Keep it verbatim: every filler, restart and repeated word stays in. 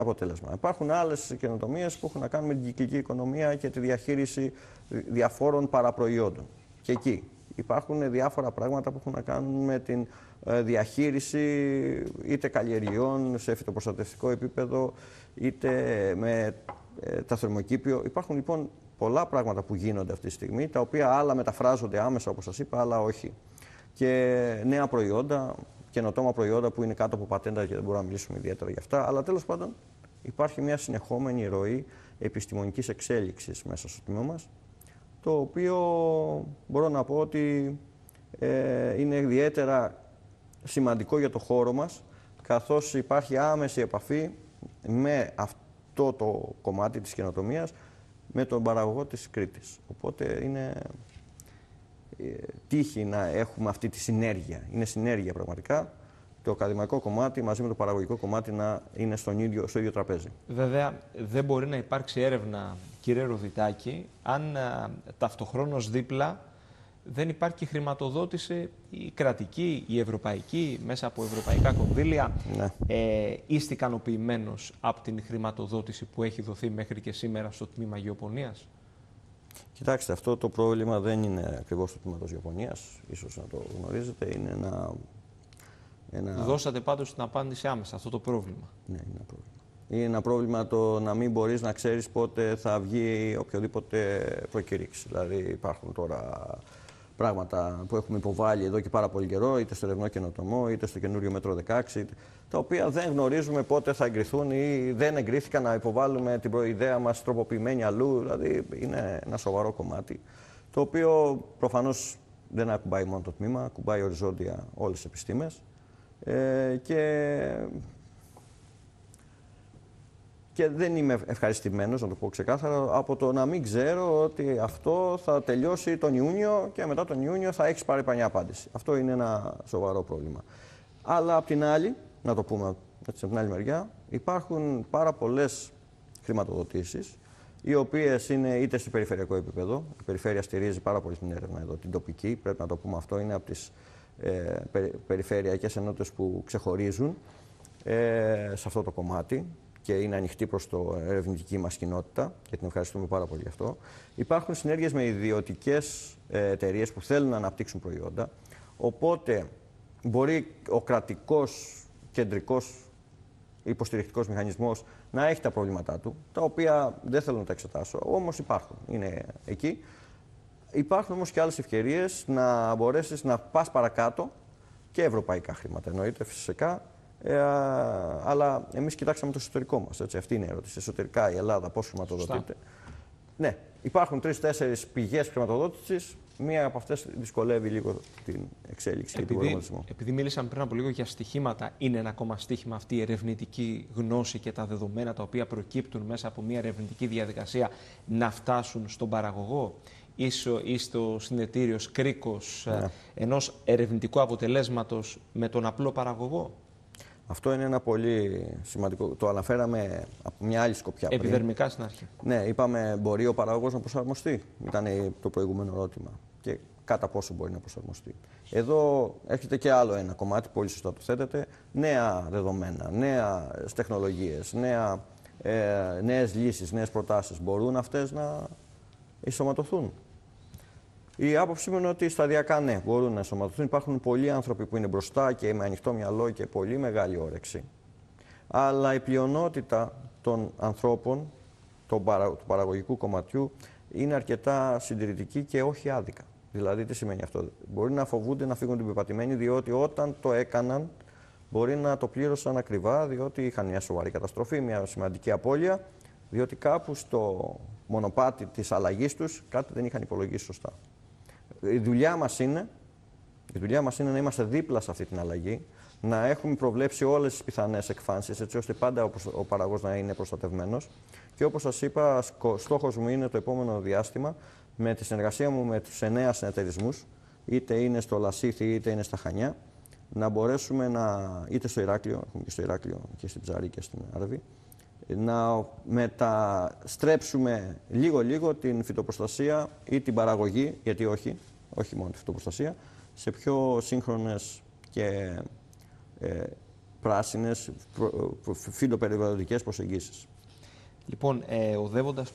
αποτέλεσμα. Υπάρχουν άλλες καινοτομίες που έχουν να κάνουν με την κυκλική οικονομία και τη διαχείριση διαφόρων παραπροϊόντων. Και εκεί υπάρχουν διάφορα πράγματα που έχουν να κάνουν με την διαχείριση είτε καλλιεργειών σε φυτοπροστατευτικό επίπεδο, είτε με τα θερμοκήπιο. Υπάρχουν λοιπόν πολλά πράγματα που γίνονται αυτή τη στιγμή, τα οποία άλλα μεταφράζονται άμεσα, όπως σας είπα, άλλα όχι. Και νέα προϊόντα, καινοτόμα προϊόντα που είναι κάτω από πατέντα και δεν μπορούμε να μιλήσουμε ιδιαίτερα για αυτά. Αλλά τέλος πάντων υπάρχει μια συνεχόμενη ροή επιστημονικής εξέλιξης μέσα στο τμήμα μας, το οποίο μπορώ να πω ότι ε, είναι ιδιαίτερα σημαντικό για το χώρο μας, καθώς υπάρχει άμεση επαφή με αυτό το κομμάτι της καινοτομίας με τον παραγωγό της Κρήτης. Οπότε είναι ε, τύχη να έχουμε αυτή τη συνέργεια. Είναι συνέργεια πραγματικά. Το ακαδημαϊκό κομμάτι μαζί με το παραγωγικό κομμάτι να είναι στον ίδιο, στο ίδιο τραπέζι. Βέβαια, δεν μπορεί να υπάρξει έρευνα, κύριε Ροδιτάκη, αν α, ταυτοχρόνως δίπλα δεν υπάρχει χρηματοδότηση η κρατική, η ευρωπαϊκή, μέσα από ευρωπαϊκά κονδύλια. Ναι. Ε, είστε ικανοποιημένος από την χρηματοδότηση που έχει δοθεί μέχρι και σήμερα στο τμήμα γεωπονίας? Κοιτάξτε, αυτό το πρόβλημα δεν είναι ακριβώς το τμήμα της γεωπονίας, ίσως να το γνωρίζετε. Είναι ένα, ένα... Δώσατε πάντως την απάντηση άμεσα, αυτό το πρόβλημα. Ναι, είναι ένα πρόβλημα. Είναι ένα πρόβλημα το να μην μπορείς να ξέρεις πότε θα βγει οποιοδήποτε προκήρυξη. Δηλαδή υπάρχουν τώρα πράγματα που έχουμε υποβάλει εδώ και πάρα πολύ καιρό, είτε στο ερευνό καινοτομό, είτε στο καινούριο μέτρο δεκαέξι, τα οποία δεν γνωρίζουμε πότε θα εγκριθούν ή δεν εγκρίθηκαν, να υποβάλουμε την προειδέα μας τροποποιημένη αλλού. Δηλαδή είναι ένα σοβαρό κομμάτι, το οποίο προφανώς δεν ακουμπάει μόνο το τμήμα, ακουμπάει οριζόντια όλες τις επιστήμες. Ε, και... Και δεν είμαι ευχαριστημένος, να το πω ξεκάθαρα, από το να μην ξέρω ότι αυτό θα τελειώσει τον Ιούνιο και μετά τον Ιούνιο θα έχεις πάρει πανιά απάντηση. Αυτό είναι ένα σοβαρό πρόβλημα. Αλλά απ' την άλλη, να το πούμε έτσι, από την άλλη μεριά, υπάρχουν πάρα πολλές χρηματοδοτήσεις, οι οποίες είναι είτε στο περιφερειακό επίπεδο. Η περιφέρεια στηρίζει πάρα πολύ την έρευνα εδώ, την τοπική, πρέπει να το πούμε αυτό, είναι από τις ε, περιφερειακές ενότητες που ξεχωρίζουν ε, σε αυτό το κομμάτι και είναι ανοιχτή προς το ερευνητική μας κοινότητα και την ευχαριστούμε πάρα πολύ γι' αυτό. Υπάρχουν συνέργειες με ιδιωτικές εταιρείες που θέλουν να αναπτύξουν προϊόντα, οπότε μπορεί ο κρατικός κεντρικός υποστηρικτικός μηχανισμός να έχει τα προβλήματά του, τα οποία δεν θέλω να τα εξετάσω, όμως υπάρχουν, είναι εκεί. Υπάρχουν όμως και άλλες ευκαιρίες να μπορέσεις να πας παρακάτω και ευρωπαϊκά χρήματα, εννοείται φυσικά. Ε, αλλά εμείς κοιτάξαμε το εσωτερικό μας. Έτσι, αυτή είναι η ερώτηση. Εσωτερικά η Ελλάδα πώς χρηματοδοτείται. Ναι, υπάρχουν τρεις-τέσσερις πηγές χρηματοδότησης. Μία από αυτές δυσκολεύει λίγο την εξέλιξη και τον προγραμματισμό. Επειδή μίλησαμε πριν από λίγο για στοιχήματα, είναι ένα ακόμα στοίχημα αυτή η ερευνητική γνώση και τα δεδομένα τα οποία προκύπτουν μέσα από μια ερευνητική διαδικασία να φτάσουν στον παραγωγό ή στο συνετήριο κρίκος ναι. ενός ερευνητικού αποτελέσματος με τον απλό παραγωγό? Αυτό είναι ένα πολύ σημαντικό. Το αναφέραμε από μια άλλη σκοπιά. Επιδερμικά στην αρχή. Ναι, είπαμε μπορεί ο παραγωγός να προσαρμοστεί. Ήταν το προηγούμενο ερώτημα. Και κατά πόσο μπορεί να προσαρμοστεί. Εδώ έρχεται και άλλο ένα κομμάτι, πολύ σωστά το θέτετε. Νέα δεδομένα, νέες τεχνολογίες, νέα, ε, νέες λύσεις, νέες προτάσεις. Μπορούν αυτές να ενσωματωθούν? Η άποψή μου είναι ότι σταδιακά ναι, μπορούν να ενσωματωθούν. Υπάρχουν πολλοί άνθρωποι που είναι μπροστά και με ανοιχτό μυαλό και πολύ μεγάλη όρεξη. Αλλά η πλειονότητα των ανθρώπων του παραγωγικού κομματιού είναι αρκετά συντηρητική και όχι άδικα. Δηλαδή, τι σημαίνει αυτό? Μπορεί να φοβούνται να φύγουν την πεπατημένοι, διότι όταν το έκαναν μπορεί να το πλήρωσαν ακριβά, διότι είχαν μια σοβαρή καταστροφή, μια σημαντική απώλεια, διότι κάπου στο μονοπάτι της αλλαγής τους κάτι δεν είχαν υπολογίσει σωστά. Η δουλειά μας είναι, η δουλειά μας είναι να είμαστε δίπλα σε αυτή την αλλαγή, να έχουμε προβλέψει όλες τις πιθανές εκφάνσεις, έτσι ώστε πάντα ο παραγωγός να είναι προστατευμένος. Και όπως σας είπα, στόχος μου είναι το επόμενο διάστημα, με τη συνεργασία μου με τους εννέα συνεταιρισμούς, είτε είναι στο Λασίθι είτε είναι στα Χανιά, να μπορέσουμε να, είτε στο Ηράκλειο, έχουμε και στο Ηράκλειο και στην Ψαρή και στην Άρβη, να μεταστρέψουμε λίγο-λίγο την φυτοπροστασία ή την παραγωγή, γιατί όχι, όχι μόνο τη φυτοπροστασία, σε πιο σύγχρονες και ε, πράσινες, φιλοπεριβαλλοντικές προσεγγίσεις. Λοιπόν, ε, οδεύοντας